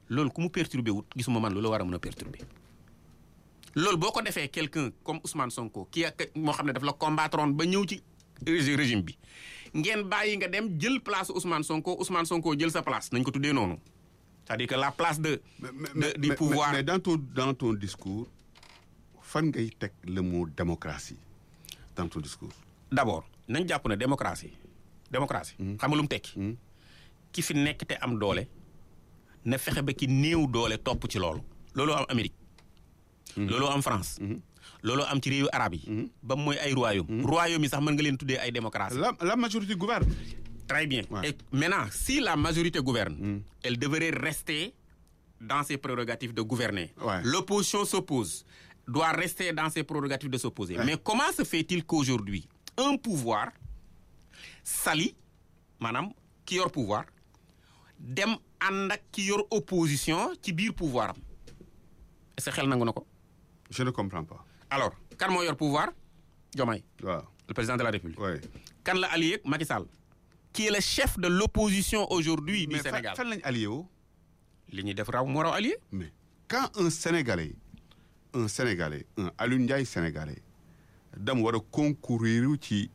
loolu ku mu perturbé wut gisuma man loolu war a mën a perturbé loolu boo ko defee quelqu'un comme Ousmane Sonko kii ak moo xam ne daf la combattroon ba ñëw ci régime bi ngeen bàyyi nga dem jël place Ousmane Sonko jël sa place nañ ko tuddee noonu c'est-à-dire que la place du pouvoir. mais dans ton discours fan ngay teg le mot démocratie dans ton discours. d'abord nañ jàpp ne démocratie xam nga lu mu tekki. ki fi nekk te am doole na fexe ba ki néew doole topp ci loolu. loolu am Amérique. loolu am France. loolu am ci réewu arab yi. ba mooy ay royaume. royaume yi sax mën nga leen tuddee ay démocratie. la majorité gouverne. Très bien. Ouais. Et maintenant, si la majorité gouverne, elle devrait rester dans ses prérogatives de gouverner. Ouais. L'opposition s'oppose, doit rester dans ses prérogatives de s'opposer. Ouais. Mais comment se fait-il qu'aujourd'hui, un pouvoir sali, madame, qui yor pouvoir, dem ànd ak ki yor opposition ci biir pouvoir am? Est-ce que xel nangu na ko? Je ne comprends pas. Alors, kan moo yor pouvoir? Diomaye. Waaw. Le président de la République. Ouais. Kan la allié Macky Sall, qui est le chef de l'opposition aujourd'hui du Sénégal. Mais fan lañ allié woo. li ñuy def raw moo raw allié. Mais quand un Sénégalais un Alioune Ndiaye sénégalais dam war a concourir ci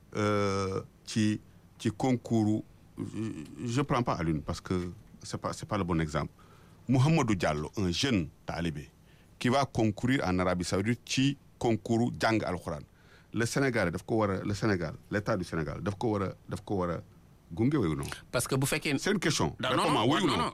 concours je prends pas Alioune parce que c'est pas le bon exemple. Mouhamadou Diallo un jeune talibé qui va concourir en Arabie Saoudite ci concours jàng alxuraan le Sénégal l'état du Sénégal daf ko war a gunge wéyu non. parce que bu fekkee. c'est une question. non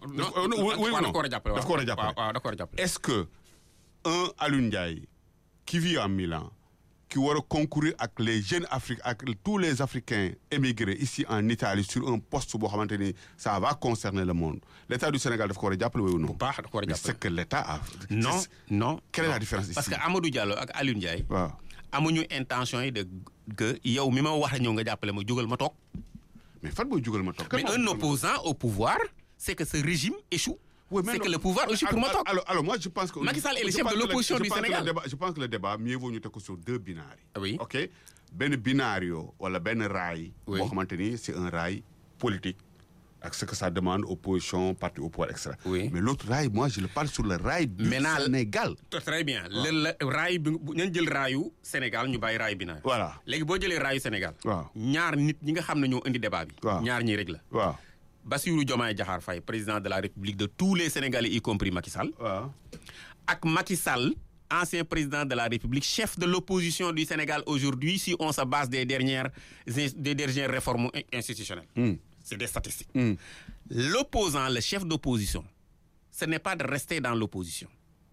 daf ko war a jàppale. daf ko war a jàppale waaw daf ko war a jàppale. est-ce que un Alioune Ndiaye qui vit en Milan qui war a concourir ak les jeunes Afrique ak tous les Africains émigrés ici en Italie sur un poste boo xamante ni ça va concerner le monde l'état du Sénégal daf ko war a jàppale wéyu non. bu baax daf ko war a jàppale. mais c'est que l'état a. non. quelle est la différence ici. parce que Amadou Diallo ak Alioune Ndiaye. waaw amuñu intention yi de que yow mi ma wax a ñëw nga jàppale ma jógal ma toog. mais fan booy jugal ma toog. mais un opposant au pouvoir c'est que ce régime échoue. Oui, c'est que le pouvoir échoue pour ma toog. Alors moi je pense que. Macky Sall est le chef de l'opposition du Sénégal. Je pense que le débat mieux vaut ñu teg ko sur deux binaires. Oui. ok benn binario wala benn raay. Oui. boo xamante ni c'est un rail politique. ak ce que ça demande opposition parti au pouvoir etc. Oui. mais l'autre rail moi je le parle sur le rail du Sénégal. Très bien le raay bi nañ jël raayu Sénégal ñu bàyyi raay binaire. voilà léegi boo jëlee raayu Sénégal. waaw ñaar nit ñi nga xam ne ñoo indi débat bi. waaw ñaar ñii rek la. waaw Bassirou Diomaye Diakhar Faye président de la République de tous les Sénégalais y compris Macky Sall. waaw ak Macky Sall ancien président de la République chef de l'opposition du Sénégal aujourd'hui si on se base des dernières réformes institutionnelles. C'est des statistiques. L'opposant, le chef d'opposition, ce n'est pas de rester dans l'opposition.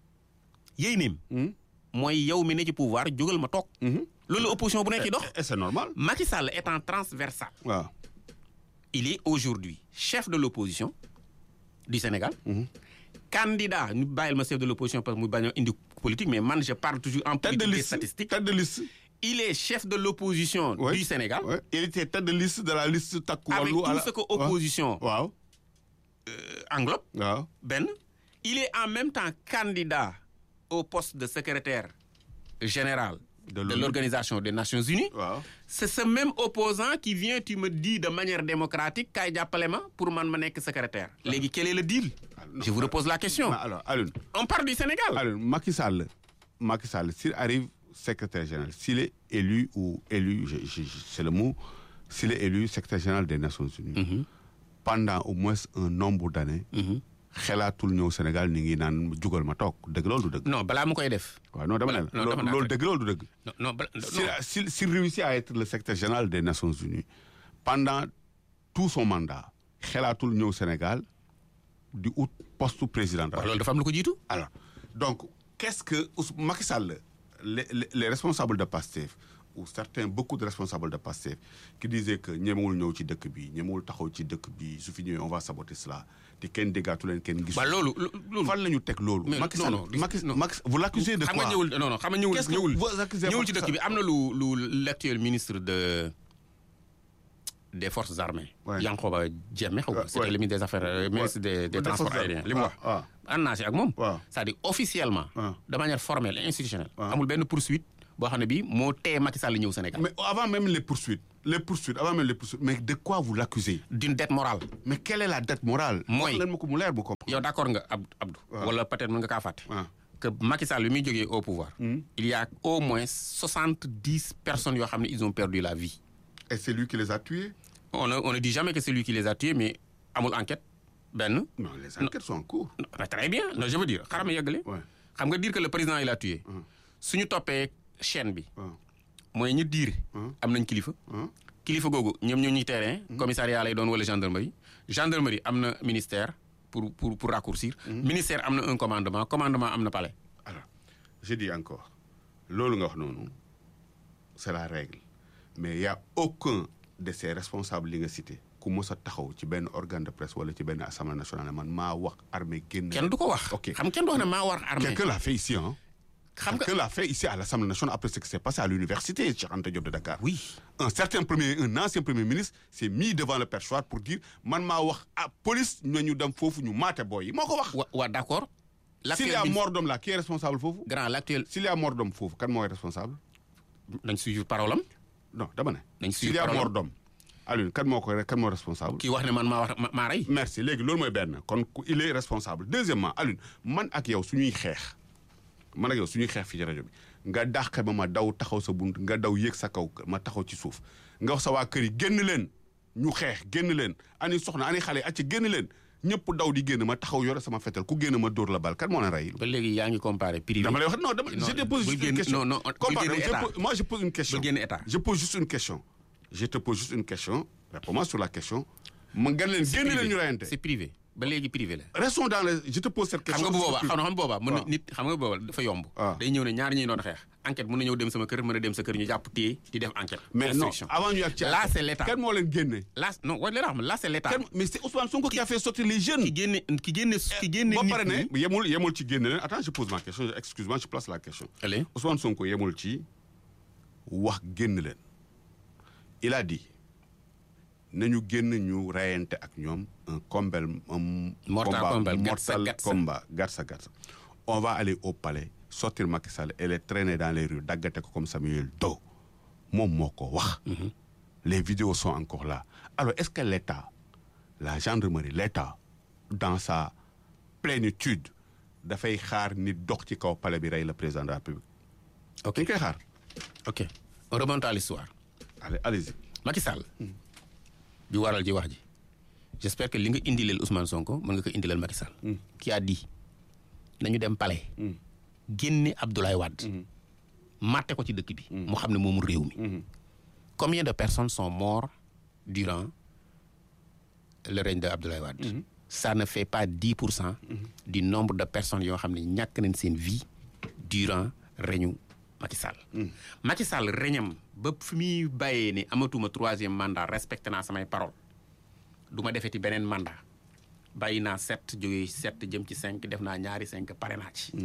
Yéenim. mooy yow mi ne ci pouvoir jógal ma toog. loolu opposition bu nekk ci dox. et c'est normal. Macky Sall étant transversal. waaw. Il est aujourd'hui chef de l'opposition du Sénégal. Candidat ñu bàyyil ma chef de l'opposition parce que mu bañ a indi politique mais man je parle toujours en politique des statistiques. Tête de liste. Il est chef de l'opposition du Sénégal. Ouais. Il était tête de liste de la liste Takku Wallu. Avec tout ce que opposition waaw. englobe. waaw. Ben, il est en même temps candidat au poste de secrétaire général de l'Organisation des Nations Unies. waaw. C'est ce même opposant qui vient, tu me dis de manière démocratique, kaay jàppale ma pour man ma nekk secrétaire. Léegi quel est le deal? Je vous repose la question. Alors, Alioune. On parle du Sénégal. Alioune, Macky Sall, s'il arrive secrétaire général, s'il est élu c'est le mot, s'il est élu secrétaire général des Nations Unies, pendant au moins un nombre d'années, xelaatul ñëw Sénégal ni ngi naan jugal ma toog dëgg loolu du dëgg. Non balaa mu koy def. waaw non dama ne la loolu dëgg loolu du dëgg. non s'il réussit à être le secrétaire général des Nations Unies pendant tout son mandat xelaatul ñëw Sénégal di ut poste président. waaw loolu dafa am lu ko jiitu. alors donc qu'est-ce que Macky Sall les responsables de PASTEF ou beaucoup de responsables de PASTEF qui disaient que ñemewul ñëw ci dëkk bi ñemewul taxaw ci dëkk bi su fi ñëwee on va saboter cela te kenn déggaatu leen kenn gisul. loolu fan la ñu teg loolu. Macky Sall Macky vous l'accusez de quoi. xam nga ñëwul ci dëkk bi am na lu l'actuel ministre des forces armées. Yankhoba Diémé xaw ma c'était le ministre des affaires ministre des transports aériens li mu wax. ànd naa si ak moom. c'est-à-dire officiellement. de manière formelle et institutionnelle. amul benn poursuite boo xam ne bii moo tee Macky Sall ñëw Sénégal. mais avant même les poursuites les poursuites, avant même les poursuites, mais de quoi vous l'accusez? D'une dette morale. Mais quelle est la dette morale? Moi, yo, d'accord, Abdou. Wala peut-être mën nga ka faté. Que Macky Sall lui jógee au pouvoir. Il y a au moins 70 personnes yo xamné ils ont perdu la vie. Et c'est lui qui les a tués? On ne dit jamais que c'est lui qui les a tués, mais amul enquête. Ben. Non, les enquêtes sont en cours. Non, très bien. Non, je veux dire, xaram yegalé. Xam nga dire que le président il a tué. Suñu topé chaîne bi. Moy ñu dire am nañ kilifa. Kilifa gogo ñom ñoo ñi terrain, commissariat lay doon wala gendarmerie. Gendarmerie amna ministère pour raccourcir. Ministère amna un commandement amna palais. Alors, je dis encore, lolu nga wax nonou, c'est la règle. Mais il y a aucun de ces responsables li nga cité ku mos a taxaw ci benn organe de presse wala ci benn assemblée nationale man maa wax armée génn. kenn du ko wax. ok xam kenn du wax ne maa wax armée. quelqu'un l'a fait ici hein. Quelqu'un l'a fait ici à l'Assemblée nationale après ce qui s'est passé à l'université Cheikh Anta Diop de Dakar. Oui. Un ancien premier ministre s'est mis devant le perchoir pour dire man maa wax police ñu dem foofu ñu maate boy yi moo ko wax. wa d'accord. S'il y a mort d'homme là qui est responsable foofu. Grand l'actuel. S'il y a mort d'homme foofu kan mooy responsable. nañ suivre parole am. Non dama ne. nañ s'il y a mort d'homme. Alioune kan moo responsable. Kii wax ne man maa rey. Merci léegi loolu mooy benn kon il est responsable. Deuxièmement Alioune man ak yow suñuy xeex fii ci rajo bi nga dàqe ma daw taxaw sa bunt nga daw yéeg sa kaw ma taxaw ci suuf nga wax sa waa kër yi génn leen ñu xeex génn leen ani soxna ani xale acci génn leen ñëpp daw di génn ma taxaw yore sama fetal ku génn ma dóor la bal kan moo leen rey. ba léegi yaa ngi comparé privé. dama lay wax non dama je te pose juste une question. non moi je pose une question. Je pose juste une question. Je te pose juste une question. Réponds-moi sur la question. ma nga leen génn leen ñu reyante. C'est privé ba léegi privé la. Restons dans les je te pose cette question. xam nga booba mën na nit xam nga booba dafa yomb. day ñëw ne ñaar ñuy doon xeex enquête mën na ñëw dem sama kër mën a dem sa kër ñu jàpp téye di def enquête. mais non avant ñu ak là c'est l'état. Kan moo leen génne. Là c'est l'état. Mais c'est Ousmane Sonko qui a fait sortir les jeunes. ki génne ba pare ne yemul ci génne leen. Attends je pose ma question excuse-moi je place la question. Allez. Ousmane Sonko yemul ci wax génn leen. Il a dit nañu génn ñu rayante ak ñoom un mortal combat gatsa. On va aller au palais sortir Macky Sall et les traîner dans les rues daggate ko comme Samuel Doe moom moo ko wax. Les vidéos sont encore là. Alors est-ce que l'État, la gendarmerie, l'État dans sa plénitude dafay xaar nit dox ci kaw palais bi rey le président de la République. ok dañ koy xaar. ok on remonte à l'histoire. Allez-y. Macky Sall. bi waral ji wax ji j'espère que li nga indileel Ousmane Sonko mën nga ko indileel Macky Sall. qui a dit nañu dem palais. génne Abdoulaye Wade. matte ko ci dëkk bi. mu xam ne moomu réew mi. Combien de personnes sont mortes durant le règne de Abdoulaye Wade? Ça ne fait pas 10% du nombre de personnes yoo xam ne ñàkk nañ seen vie durant règne Macky Sall. Macky Sall reñam ba fi muy bàyyee ne amatuma 3e mandat respecté naa samay parole du ma defeti beneen mandat bàyyi naa 7 jógee 7 jëm ci 5 def naa ñaari 5 pare naa ci.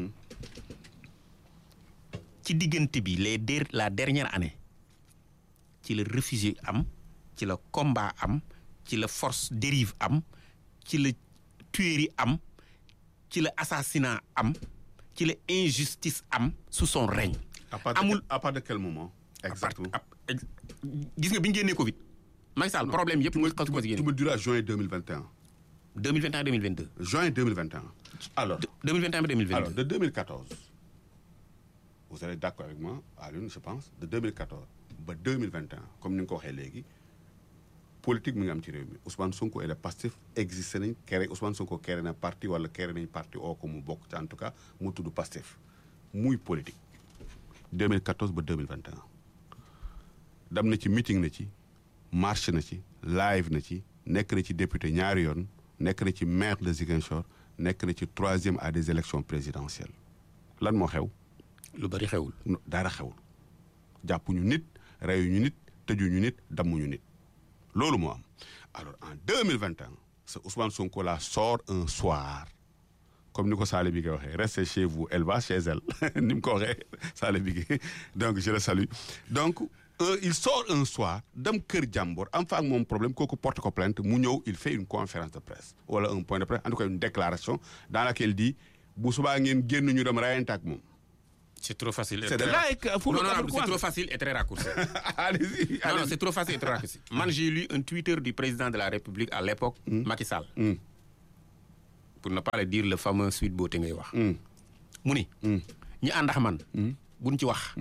ci diggante bi la dernière année ci la réfugié am ci la combat am ci la force dérive am ci la tuerie am ci la assassinat am ci la injustice am sous son règne. À part de quel moment exactement? Gis nga bi ñu génnee Covid. Macky Sall problème yëpp nga xasu ko si génne. Tu me diras juin 2021. 2021 2022. Juin 2021. Alors 2021 2022. Alors de 2014. Vous êtes d'accord avec moi, Alioune, je pense, de 2014 ba 2021 comme ni nga ko waxee léegi politique mi ngi am ci réew mi Ousmane Sonko et le Pastef existé nañ créé Ousmane Sonko créé na parti wala créé nañ parti oo ko mu bokk ci en tout cas mu tudd Pastef muy politique 2014 ba 2021 dem na ci meeting na ci marche na ci live na ci nekk na ci député ñaari yoon nekk na ci maire de Ziguinchor nekk na ci 3e à des élections présidentielles lan moo xew. lu bari xewul. dara xewul jàppuñu nit reyuñu nit tëjuñu nit dammuñu nit loolu moo am. Alors en 2021 ce Ousmane Sonko la sort un soir comme ni ko Salé Bigué waxee restez chez vous elle va chez elle ni mu ko waxee Salé Bigué donc je le salue donc il sort un soir dem kër jàmbur am fa ak moom problème kooku porte ko plainte mu ñëw il fait une conférence de presse wala un point de presse en tout cas une déclaration dans laquelle dit bu subaa ngeen génn ñu dem rayante ak moom. C'est trop facile. C'est de là qu'il faut non, c'est trop facile et très raccourci. Allez-y. Non, c'est trop facile et très raccourci. Moi, j'ai lu un Twitter du président de la République à l'époque, Macky Sall. Pour ne pas le dire le fameux sweet boating ngay wax. Mu ni ñi ànd ak man buñ ci wax.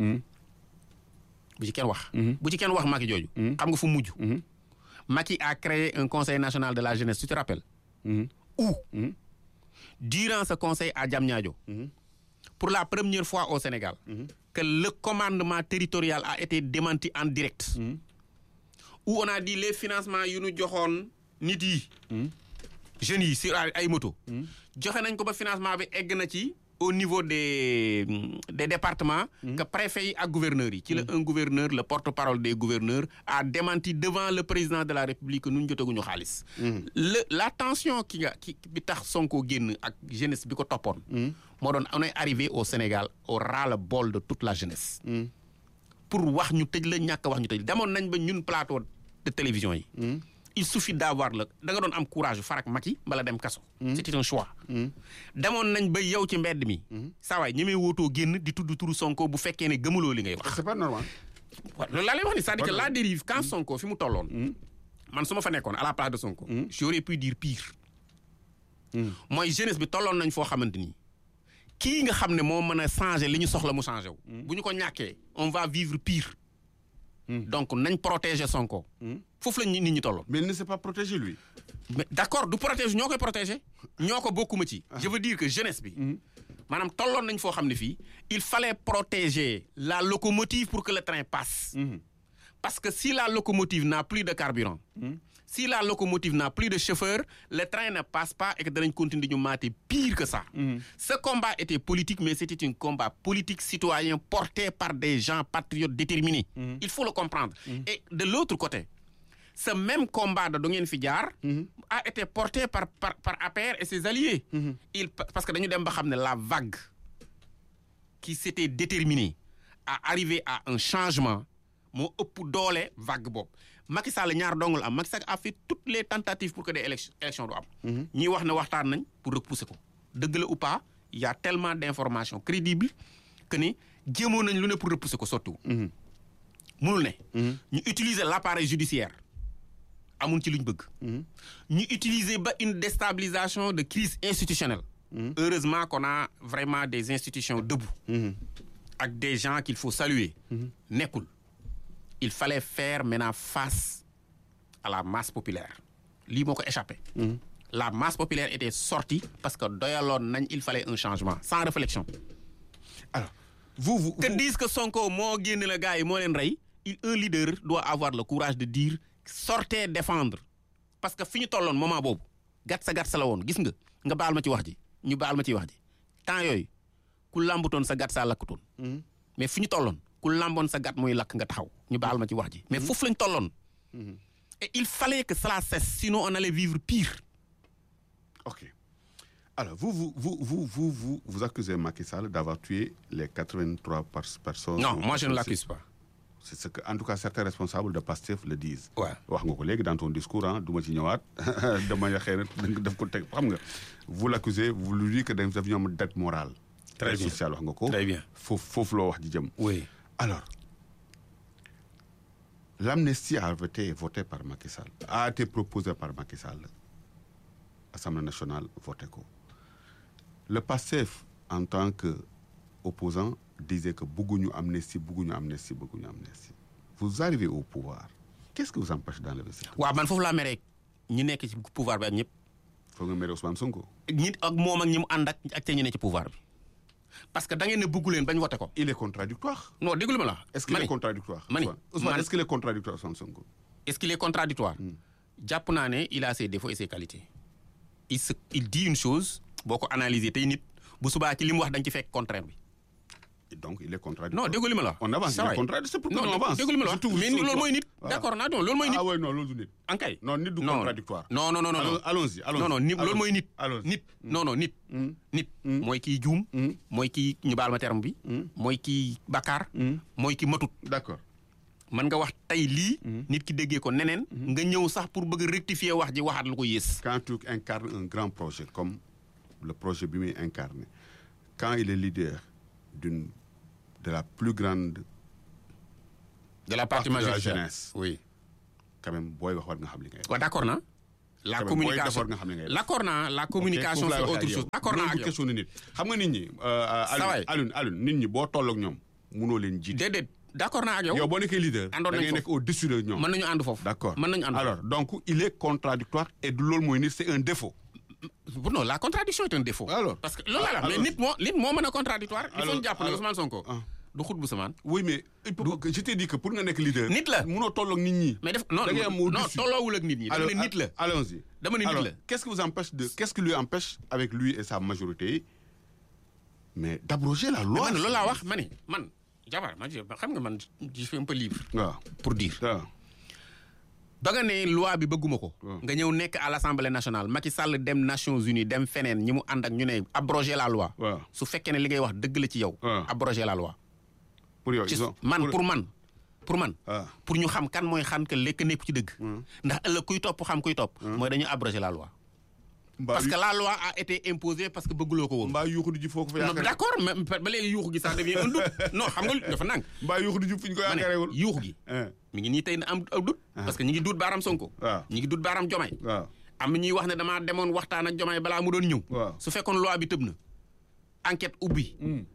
Bu ci kenn wax. Bu ci kenn wax Macky jooju. Xam nga fu mujj. Macky a créé un conseil national de la jeunesse, tu te rappelles? Où durant ce conseil à Diamniadio, pour la première fois au Sénégal, que le commandement territorial a été démenti en direct. Où on a dit les financements yu ñu joxoon nit yi jeunes yi sur ay moto joxe nañ ko ba financement bi egg na ci au niveau des départements que préfet yi ak gouverneurs yi ci la un gouverneur le porte-parole des gouverneurs a démenti devant le président de la République que ñun jotaguñu xaalis la tension bi tax Sonko génn ak jeunesse bi ko toppoon moo doon on est arrivé au Sénégal au ras-le-bol de toute la jeunesse pour wax ñu tëj la ñàkk wax ñu tëj demoon nañ ba ñun plateau de télévision yi il suffit d'avoir da nga doon am courage farak Macky bala dem kaso c'était un choix demoon nañ ba yow ci mbedd mi saa waay ñemee wootoo génn di tudd turu Sonko bu fekkee ne gëmuloo li ngay wax c'est pas normal loolu laa lay wax ni c'est-à-dire que la dérive quand Sonko fi mu tolloon man su ma fa nekkoon à la place de Sonko j'aurais pu dire pire mooy jeunesse bi tolloon nañ foo xamante ni kii nga xam ne moo mën a changer li ñu soxla mu changer wu bu ñu ko ñàkkee on va vivre pire donc nañ protéger Sonko foofu lañ nit ñi tolloon mais il ne s'est pas protégé lui mais d'accord du protéger ñoo koy protéger ñoo ko bokkuma ci je veux dire que jeunesse bi maanaam tolloon nañ foo xam ne fii il fallait protéger la locomotive pour que le train passe parce que si la locomotive n'a plus de carburant si la locomotive n'a plus de chauffeur le train ne passe pas et que danañ continuer di ñu maate pire que ça ce combat était politique mais c'était un combat politique citoyen porté par des gens patriotes déterminés il faut le comprendre et de l'autre côté ce même combat de ngeen fi jaar a été porté par APR et ses alliés parce que dañu dem ba xam ne la vague qui s'était déterminée à arriver à un changement moo ëpp doole vague boobu Macky Sall ñaar dongul am Macky Sall a fait toutes les tentatives pour que des élections du am ñii wax ne waxtaan nañ pour repousser ko dëgg la ou pas il y a tellement d'informations crédibles que ni jéemoon nañ lu ne pour repousser ko surtout mënul ne ñu utiliser l'appareil judiciaire amuñ ci luñ bëgg ñu utiliser ba une déstabilisation de crise institutionnelle heureusement qu'on a vraiment des institutions debout ak des gens qu'il faut saluer nekkul il fallait faire maintenant face à la masse populaire lii moo ko échappé la masse populaire était sortie parce que doyaloon nañ il fallait un changement sans réflexion alors vous que disent que Sonko moo génne la gars yi moo leen rey un leader doit avoir le courage de dire sortez défendre parce que fi ñu tolloon moment boobu gàtt sa la woon gis nga baal ma ci wax ji ñu baal ma ci wax ji temps yooyu ku làmbutoon sa gàtt sa lakkutoon mais fi ñu tolloon ku lamboon sa gat muy lakk nga taxaw ñu baal ma ci wax ji mais foofu lañ tolloon et il fallait que cela cesse sinon on allait vivre pire. Ok. Alors vous accusez Macky Sall d'avoir tué les 83 personnes. Non, moi je ne l'accuse pas. C'est ce que en tout cas certains responsables de Pastef le disent. Ouais. wax nga ko léegi dans ton discours du ma ci ñëwaat dama xëy na daf ko teg xam nga vous l'accusez vous lui dites que dañu def ñoom dette morale. Très bien sociale wax nga ko. Très bien foofu loo wax ji jëm. Oui. Alors, l'amnistie a été votée par Macky Sall, a été proposée par Macky Sall. L'Assemblée nationale votait quoi. Le PASTEF, en tant qu'opposant, disait que bëgguñu amnistie. Vous arrivez au pouvoir. Qu'est-ce que vous empêche d'enlever ça? waaw man foofu laa meree ñi nekk ci pouvoir bi ak ñëpp. Foog nga mere Ousmane Sonko. ñi ak moom ak ñi mu ànd ak te ñu ne ci pouvoir bi. parce que da ngeen ne bëggu leen bañ wote ko. Il est contradictoire. non déglu ma la. Est-ce qu'il est contradictoire? Ousmane, est-ce qu'il est contradictoire Ousmane Sonko? Est-ce qu'il est contradictoire? jàpp naa ne il a ses défauts et ses qualités. il dit une chose boo ko analyser tey nit bu subaa ci li mu wax dañ ci fekk contraire bi. Donc il est contradictoire. non déglu ma la. On avance, il est contradictoire. C'est pourquoi on avance. déglu ma la mais loolu mooy nit. D'accord naa loolu mooy nit. Ah ouais non loolu du nit. ankay non nit du contradictoire. non. Allons-y. non loolu mooy nit. nit nit. mooy kii juum. mooy kii ñu baal ma terme bi. mooy kii bakkaar. mooy kii matut. D'accord. man nga wax tey lii. nit ki déggee ko neneen. nga ñëw sax pour bëgg a rectifier wax ji waxaat lu ko yées. Quand tu incarnes un grand projet comme le projet bi muy incarné quand il est leader d'une de la plus grande de la partie de la majoritaire. jeunesse. Oui. Quand même booy wax war nga xam li ngay wax. waaw d'accord na. La Quand même, communication. booy defar nga xam li ngay wax. D'accord na la communication Ok, c'est foofu laay autre waxee ak chose. yow. D'accord na Loolu ak du yow. question de nit xam nga nit ñi. waay. Alioune nit ñi boo tolloog ñoom munoo leen jiite. déedéet d'accord na ak yow. yow boo nekkee leader. Àndoon da nañ ngay nekk au-dessus de ñoom. mën nañu ànd foofu. D'accord. mën nañu ànd foofu. Alors donc il est contradictoire et du loolu mooy nit c'est un défaut. non la contradiction est un défaut. Alors. parce que loolu la mais Alors. nit moo mën a contradictoire. il faut Alors, ñu jàpp ne alors. Ousmane Sonko. du xut bu samaan. Oui mais il faut que je t'ai dit que pour nga nekk leader. Nit la. munoo tolloog nit ñi. mais def non da ngay am non au-dessus. tolloowul ak nit ñi. dama ne nit la. Allons-y. Dama ne nit Alors, la. qu'est-ce qui lui empêche avec lui et sa majorité mais d'abroger la loi. man loolu laa wax ma ne man jabar man xam nga man je suis un peu libre. waaw pour dire. waaw. ba nga ne loi bi bëgguma ko. waaw. nga ñëw nekk à l'Assemblée nationale Macky Sall dem Nations Unies dem feneen ñi mu ànd ak ñu ne abroger la loi. waaw. su fekkee ne li ngay wax dëgg la ci yow. waaw. abroger la loi. pour yow ci ils ont pour man. ah. pour ñu xam kan mooy xam que lekk nekku ci dëgg. ndax ëllëg kuy topp xam kuy topp. mooy dañu abroger la loi. parce que la loi a été imposée parce que bëgguloo ko woon. mbaa yuuxu du ji foo ko fa non yaakaare. d'accord mais ba léegi yuuxu gi sax devient un doute non xam nga dafa nang. mbaa yuuxu du ji fu ñu ko ma ne yaakaarewul. yuuxu gi. mi ngi nii tey na am aw doute. parce que ñi ngi duut baaram Sonko. waaw. ñi ngi duut baaram Diomaye. waaw. am na ñuy wax ne damaa demoon waxtaan ak Diomaye balaa mu doon ñëw. waaw. su fekkoon loi bi tëb na. enquête ubbi.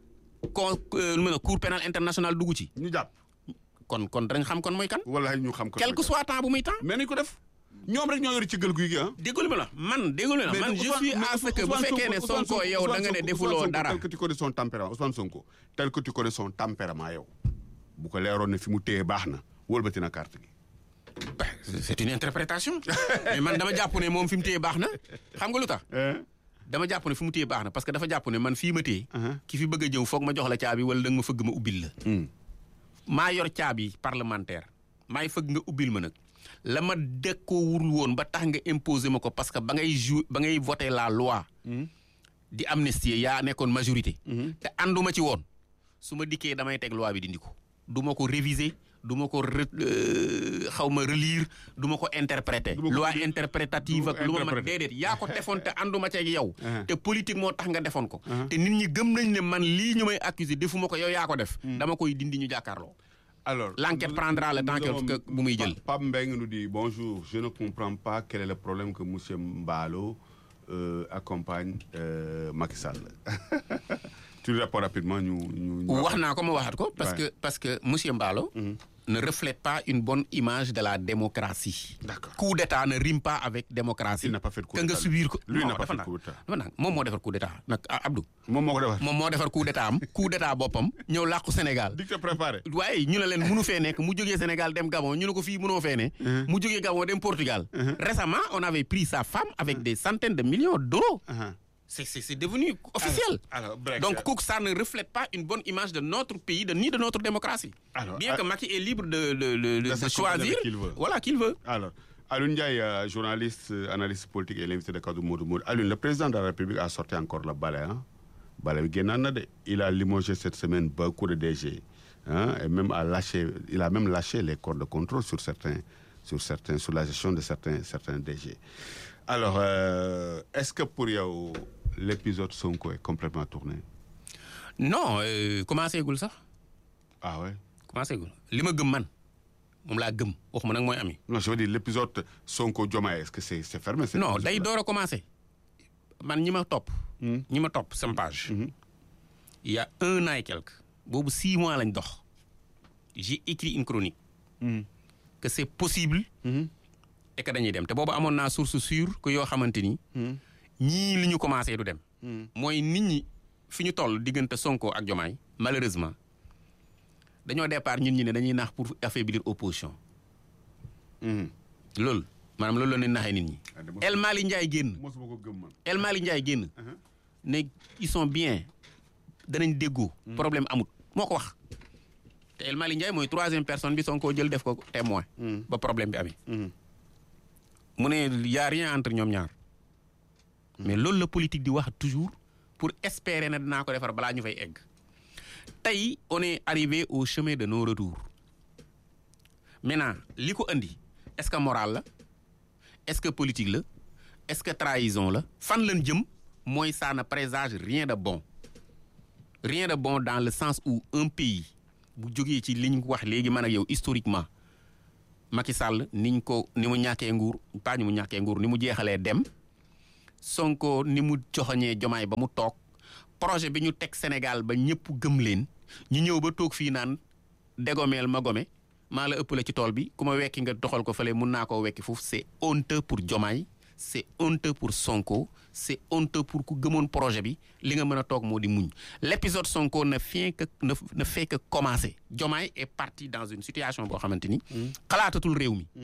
cour pénal international dugg ci. ñu jàpp. kon dañ xam kon mooy kan. wala ñu xam ko. quel que soit temps bu muy temps. mais nañ ko def. ñoom rek ñoo yor ci gël guy gi ah. déggoo ma la man je suis à ce que bu fekkee ne Sonko yow da nga ne defuloo dara. tel que tu connais son tempérament Ousmane Sonko tel que tu connais son tempérament yow bu ko leeroon ne fi mu téye baax na wëlbati na carte gi. c'est une interprétation. mais man dama jàpp ne moom fi mu téye baax na xam nga lu tax. dama jàpp ne fi mu téye baax na parce que dafa jàpp ne man fii ma téye. ki fi bëgg a ñëw foog ma jox la caabi wala da nga ma fëgg ma ubbil la. maa yor caabi parlementaire maay fëgg nga ubbil ma nag. la ma dëkkoowul woon ba tax nga imposer ma ko parce que ba ngay voter la loi. di amnistie yaa nekkoon majorité. te ànduma ci woon su ma dikkee damay teg loi bi dindi ko du ma ko réviser du ma ko xaw ma relire du ma ko interpréter. loi interprétative ak lu ma mën déedéet yaa ko defoon te ànduma ci ak yow. te politique moo tax nga defoon ko. te nit ñi gëm nañ ne man lii ñu may accuser defuma ko yow yaa ko def. dama koy dindi ñu jàkkaarloo. Alors, l'enquête prendra le temps que bu muy jël. Pape Mbengue nous dit bonjour, je ne comprends pas quel est le problème que monsieur Mbalo accompagne Macky Sall. Tu lui réponds rapidement ñu wax naa ko ma waxaat ko parce que monsieur Mbalo ne reflète pas une bonne image de la démocratie. D'accord. Coup d'état ne rime pas avec démocratie. Il n'a pas fait de coup que d'état. nga subir ko. Lui non, n'a pas dafa fait de nag coup d'état. dafa nag moom moo defar coup d'état nag Abdou. moom moo ko defar. moom moo defar coup d'état am coup d'état boppam ñëw làqu Sénégal. dicté préparé. waaye ñu ne leen mënu fee nekk mu jógee Sénégal dem Gabon ñu ne ko fii mënoo fee ne. mu jógee Gabon dem Portugal. Récemment on avait pris sa femme avec des centaines de millions d'euros. C'est devenu officiel. Alors, bref, donc ça ne reflète pas une bonne image de notre pays ni de notre démocratie. Alors, bien que Macky est libre de choisir voilà qu'il veut. Alors, Alioune Ndiaye, journaliste, analyste politique et l'invité de Kaddu Modou Modou. Alioune, le président de la République a sorti encore le balai. Balai bi génnaat na de. Il a limogé cette semaine beaucoup de DG. Et même il a même lâché les corps de contrôle sur la gestion de certains DG. Alors, est-ce que pour yow l'épisode Sonko est complètement tourné? Non, commencé gul sax. Ah ouais? Commencé gul li ma gëm man moom laa gëm waxuma nag mooy ami. Non, je veux dire l'épisode Sonko Diomaye, est-ce que c'est fermé? Non, day door a commencé. Man ñi ma topp sama page. Il y a 1 an et quelque. boobu 6 mois lañ dox. J'ai écrit une chronique. Que c'est possible. et que dañuy dem te boobu amoon naa source sûre que yoo xamante ni. ñii li ñu commencé du dem. mooy nit ñi fi ñu toll diggante Sonko ak Diomaye malheureusement dañoo départ ñun ñi ne dañuy naax pour affaiblir opposition. loolu maanaam loolu la ñuy naxee nit ñi. El Mali Ndiaye génn. mosuma ko gëm man. El Mali Ndiaye génn. ne ils sont bien danañ déggoo. problème amut moo ko wax. te El Mali Ndiaye mooy 3e personne bi Sonko jël def ko témoin. ba problème bi amee. mu ne y a rien entre ñoom ñaar. mais loolu la politique di wax toujours pour espérer na dinaa ko defar balaa ñu fay egg. tey on est arrivé au chemin de nos retours. maintenant li ko andi est-ce que moral la est-ce que politique la est-ce que trahison la fan lañ jëm mooy ça ne présage rien de bon. rien de bon dans le sens où un pays bu jógee ci li ñu wax léegi man ak yow historiquement Macky Sall ni mu ñàkkee nguur pas ni mu ñàkkee nguur ni mu jeexalee dem Sonko ni mu joxoñee Diomaye ba mu toog projet bi ñu teg Sénégal ba ñëpp gëm leen ñu ñëw ba toog fii naan dégomeel ma gome maa la ëppale ci tool bi ku ma wekki nga doxal ko fële mun naa koo wekki foofu c'est honteux pour Diomaye c'est honteux pour Sonko c'est honteux pour ku gëmoon projet bi li nga mën a toog moo di muñ l'épisode Sonko ne fait que commencer Diomaye est parti dans une situation boo xamante ni xalaatatul réew mi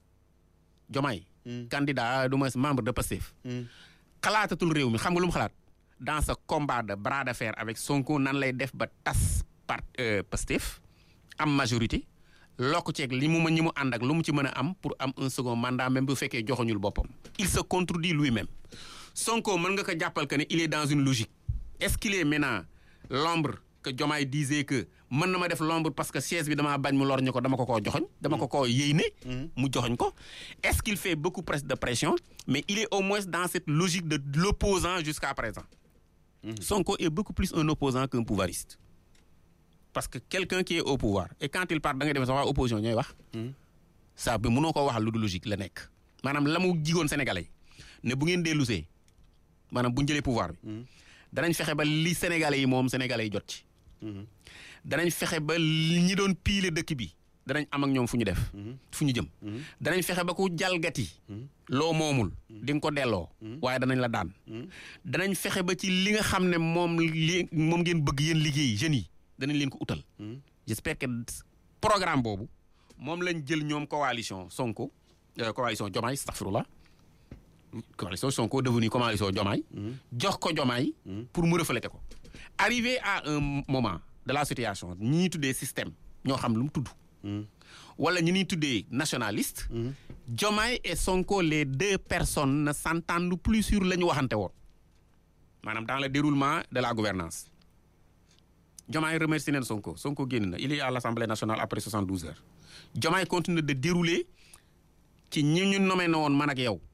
Diomaye candidat du moins membre de Pastef xalaatatul réew mi xam nga lu mu xalaat dans ce combat de bras de fer avec Sonko nan lay def ba tas Pastef am majorité lokk ceeg li mu ma ñi mu ànd ak lu mu ci mën a am pour am un second mandat même bu fekkee joxuñul boppam il se contredit lui-même Sonko mën nga ko jàppal que ne il est dans une logique est-ce qu'il est maintenant l'ombre que Diomaye disait que mën na ma def l'ombre parce que siège bi damaa bañ mu lor ñu ko dama ko koo joxoñ dama ko koo yéy ne mu joxoñ ko est-ce qu'il fait beaucoup de pression mais il est au moins dans cette logique de l'opposant jusqu'à présent Sonko est beaucoup plus un opposant qu'un pouvoiriste parce que quelqu'un qui est au pouvoir et quand il parle da ngay dem sax waa opposition ñooy wax ça bi mënoo ko waxal lu du logique la nekk maanaam la mu jigoon sénégalais ne bu ngeen dellusee maanaam bu ñu jëlee pouvoir bi danañ fexe ba li sénégalais yi moom sénégalais yi jot ci danañ fexe ba ñi doon piile dëkk bi danañ am ak ñoom fu ñu def fu ñu jëm danañ fexe ba ku jalgati loo moomul di nga ko delloo waaye danañ la daan danañ fexe ba ci li nga xam ne moom ngeen bëgg yéen liggéey jeunes yi danañ leen ko utal j'espère que programme boobu moom lañ jël ñoom coalition Sonko coalition Diomaye astaghfirullah coalition Sonko devenu coalition Diomaye jox ko Diomaye pour mu refléter ko arrivé à un moment de la situation ñi ñuy tuddee système ñoo xam lu mu tudd wala ñi ñuy tuddee nationaliste Diomaye et Sonko les deux personnes ne s'entendent plus sur la ñu waxante woon maanaam dans le déroulement de la gouvernance Diomaye remercie neen Sonko génn na il est à l'Assemblée nationale après 72 heures Diomaye continue de dérouler ci ñi ñu nommé na woon man ak yow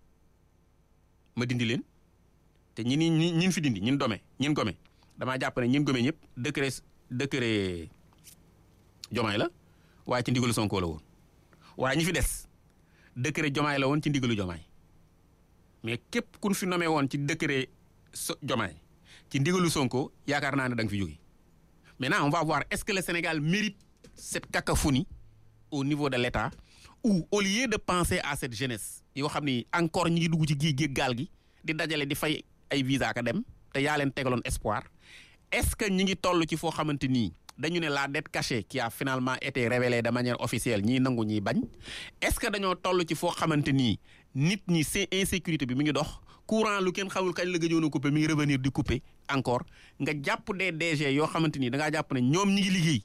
ma dindi leen te ñin fi dindi ñin gome damaa jàpp ne ñin gome ñëpp décret Diomaye la waaye ci ndigalu Sonko la woon waaye ñi fi des décret Diomaye la woon ci ndigalu Diomaye mais képp kun fi nommé woon ci décret Diomaye ci ndigalu Sonko yaakaar naa ne da nga fi jóge maintenant on va voir est-ce que le Sénégal mérite cette cacophonie au niveau de l'État ou au lieu de penser à cette jeunesse yoo xam ni encore ñi ngi dugg ci géej gaal gi di dajale di fay ay visa ka dem te yaa leen tegaloon espoir est-ce que ñi ngi toll ci foo xamante nii dañu ne la dette cachée qui a finalement été révélée de manière officielle ñii nangu ñiy bañ est-ce que dañoo toll ci foo xamante nii nit ñi c'est insécurité bi mi ngi dox courant lu kenn xamul kañ la gëjoon a coupé mi ngi revenir di couper encore nga jàpp des DG yoo xamante ni da ngaa jàpp ne ñoom ñi ngi liggéey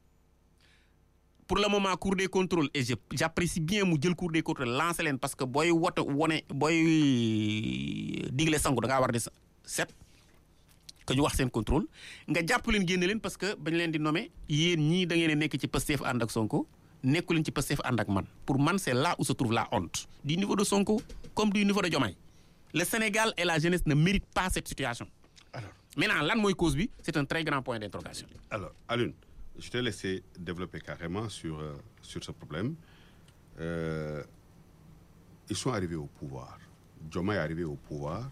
pour le moment Cour des contrôles et j'apprécie bien mu jël Cour des contrôles lancer leen parce que booy digle sangu da ngaa war di set que ñu wax seen contrôle nga jàpp leen génne leen parce que bañ leen di nommer yéen ñii da ngeen a nekk ci Pastef ànd ak Sonko nekku leen ci Pastef ànd ak man pour man c'est là où se trouve la honte du niveau de Sonko comme du niveau de Diomaye le Sénégal et la jeunesse ne méritent pas cette situation. Alors maintenant lan mooy cause bi c'est un très grand point d'interrogation. Alors Alioune je t'ai laissé développer carrément sur ce problème ils sont arrivés au pouvoir Diomaye est arrivé au pouvoir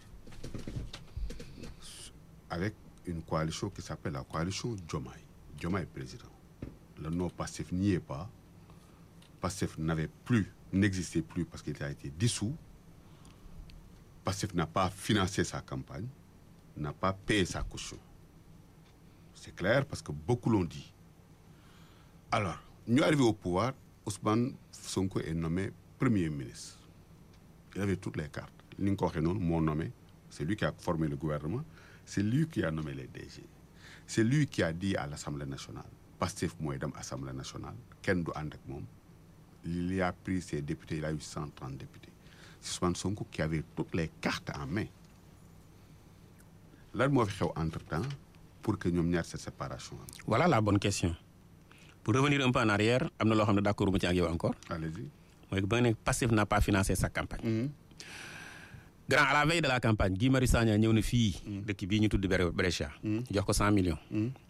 avec une coalition qui s'appelle la coalition Diomaye. Diomaye est président. Le nom Pastef n'y est pas. Pastef n'existait plus parce qu'il a été dissous. Pastef n'a pas financé sa campagne, n'a pas payé sa caution. C'est clair parce que beaucoup l'ont dit. Alors, nous arrivés au pouvoir, Ousmane Sonko est nommé Premier ministre. Il avait toutes les cartes. Ninko Renon, mon nommé, c'est lui qui a formé le gouvernement. C'est lui qui a nommé les DG. C'est lui qui a dit à l'Assemblée nationale, Pastef mooy dem Assemblée nationale, kenn du ànd ak moom. Il a pris ses députés, il a eu 130 députés. C'est Ousmane Sonko qui avait toutes les cartes en main. Lan moo fi xew entre-temps pour que ñoom ñaar cette séparation am. Voilà la bonne question. Pour revenir un peu en arrière, am na loo xam ne d'accord mu ci ak yow encore. Allez-y. Mooy ba nga ne Pastef n'a pas financé sa campagne. grand à la veille de la campagne Guy Marius Sagna ñëw na fii dëkk bii ñu tudd Brescia jox ko 100 millions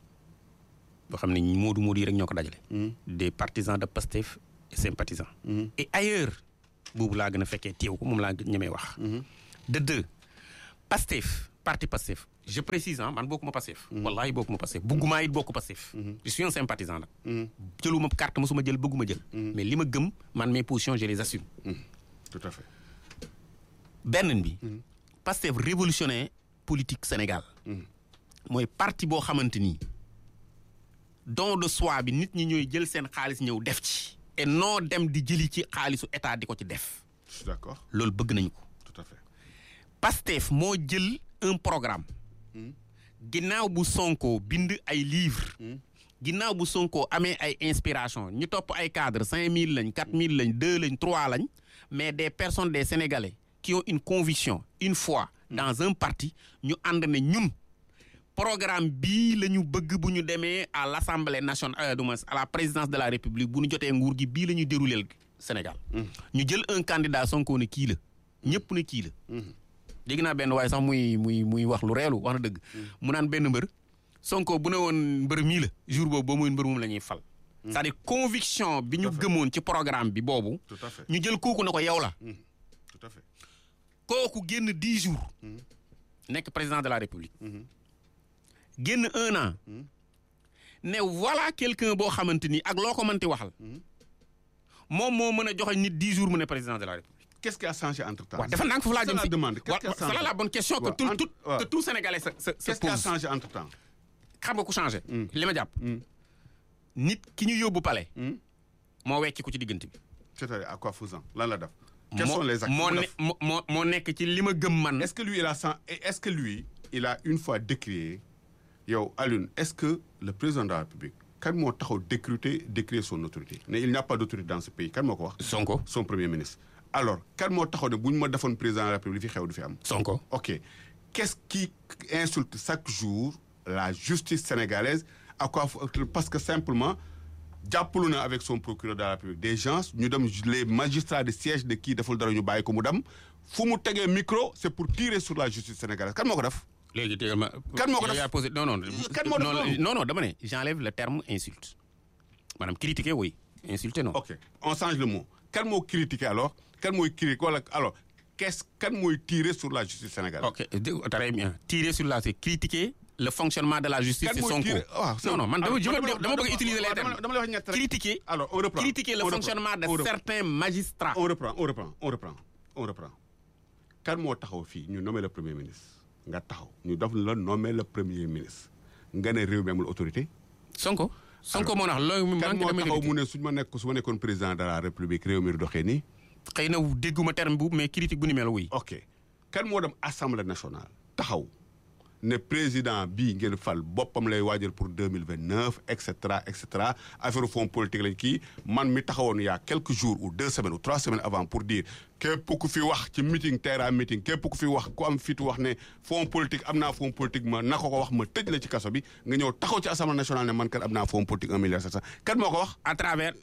boo xam ne moodu yi rek ñoo ko dajale des partisans de Pastef et sympathisants et ailleurs boobu laa gën a fekkee teew ko moom laa ñemee wax de deux Pastef parti Pastef je précise man bokkuma Pastef wallahi bokkuma Pastef bëgguma it bokk Pastef je suis un sympathisant nag jëluma carte mosuma jël bëgguma jël mais li ma gëm man mes positions je les assume tout à fait benn bi Pastef révolutionnaire politique Sénégal mooy parti boo xamante ni don de soi bi nit ñi ñooy jël seen xaalis ñëw def ci et non dem di jëli ci xaalisu état di ko ci def je suis d'accord loolu bëgg nañu ko tout à fait Pastef moo jël un programme ginnaaw bu Sonko bind ay livres ginnaaw bu Sonko amee ay inspiration ñu topp ay cadres 5000 lañ 4000 lañ 2 lañ 3 lañ mais des personnes des Sénégalais qui ont une conviction une foi dans un parti ñu ànd ne ñun programme bii la ñu bëgg bu ñu demee à l'Assemblée nationale à la présidence de la République bu ñu jotee nguur gi bii la ñu dérouleel Sénégal ñu jël un candidat Sonko ne kii la ñëpp ne kii la dégg naa benn waaye sax muy wax lu reelu wax na dëgg mu naan benn mbër Sonko bu ne woon mbër mii la jour boobu ba muy mbër moom la ñuy fal c'est-à-dire conviction bi ñu gëmoon ci programme bi boobu ñu jël kooku ne ko yow la tout à fait kooku génn 10 jours nekk président de la République génn 1 an ne voilà quelqu'un boo xamante ni ak loo ko mënti waxal moom moo mën a joxe nit 10 jours mu ne président de la République. Qu'est-ce qui a changé entre-temps? waaw dafa naan foofu laa jëm si c'est la bonne question que tout Sénégalais se pose. Qu'est-ce qui a changé entre-temps? xam nga ku changé. li ma jàpp. nit ki ñu yóbbu palais. moo wecci ku ci diggante bi. c'est-à-dire à quoi faisant lan la def. quels sont les actes moo nekk ci li ma gëm man. est-ce que lui il a une fois décrié yow Alioune est-ce que le président de la République kan moo taxaw décrier son autorité ne il n'y a pas d'autorité dans ce pays kan moo ko wax. Sonko son premier ministre. alors kan moo taxaw ne bu ñu ma defoon président de la République li fi xew du fi am. Sonko ok qu'est-ce qui insulte chaque jour la justice sénégalaise à quoi parce que simplement jàppalu na avec son procureur de la République des gens ñu dem les magistrats de siège de kii deful dara ñu bàyyi ko mu dem fu mu tegee micro c'est pour tirer sur la justice sénégalaise kan moo ko def. léegi tegal ma. kan moo ko def non dama ne j'enlève le terme insulte maanaam critiquer oui insulter non. ok on change le mot kan moo critiquer alors kan mooy critiquer wala alors kan mooy tirer sur la justice sénégalaise. ok très bien tirer sur la c'est critiquer le fonctionnement de la justice. c'est Sonko non man dama bëgg utiliser les termes. dama lay wax ñett rek critiquer. alors on reprend critiquer le fonctionnement de certains magistrats. on reprend kan moo taxaw fii ñu nommer le premier ministre nga taxaw ñu def la nommer le premier ministre nga ne réew mi amul autorité. Sonko moo nax loolu. kan moo taxaw mu ne su ma nekkoon président de la République réew mi doxee nii. xëy na dégguma terme bu mais critique bu ni mel wuy. ok kan moo dem assemblée nationale taxaw ne président bii ngeen fal boppam lay waajal pour 2029 et cetera affaire fonds politique lañ kii man mi taxawoon il y a quelques jours ou 2 semaines ou 3 semaines avant pour dire képp ku fi wax ci meeting terrain meeting képp ku fi wax ku am fitu wax ne fonds politique am naa fonds politique ma na ko wax ma tëj la ci kaso bi nga ñëw taxaw ci assemblée nationale ne man kat am naa fonds politique 1 milliard 700 kan moo ko wax. à travers